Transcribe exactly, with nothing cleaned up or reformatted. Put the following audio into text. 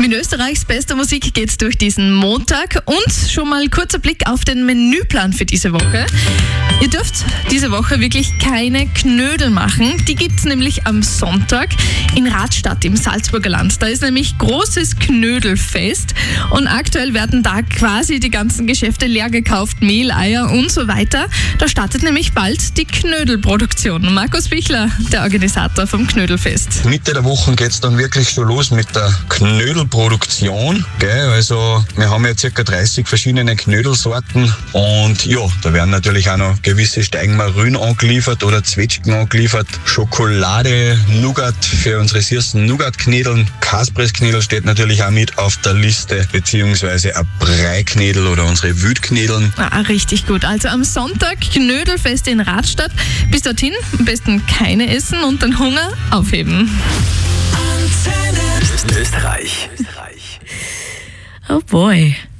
Mit Österreichs bester Musik geht's durch diesen Montag und schon mal kurzer Blick auf den Menüplan für diese Woche. Ihr dürft diese Woche wirklich keine Knödel machen. Die gibt's nämlich am Sonntag in Radstadt im Salzburger Land. Da ist nämlich großes Knödelfest und aktuell werden da quasi die ganzen Geschäfte leer gekauft, Mehl, Eier und so weiter. Da startet nämlich bald die Knödelproduktion. Markus Bichler, der Organisator vom Knödelfest. Mitte der Woche geht's dann wirklich schon los mit der Knödelproduktion. Gell? Also wir haben ja circa dreißig verschiedene Knödelsorten und ja, da werden natürlich auch noch gewisse Steigenmarün angeliefert oder Zwetschgen angeliefert. Schokolade, Nougat für unsere süßen Nougat-Knädeln. Kaspressknädel steht natürlich auch mit auf der Liste, beziehungsweise ein Breiknädel oder unsere Wütknädeln. Ah, richtig gut. Also am Sonntag Knödelfest in Radstadt. Bis dorthin am besten keine essen und den Hunger aufheben. Österreich. Oh boy.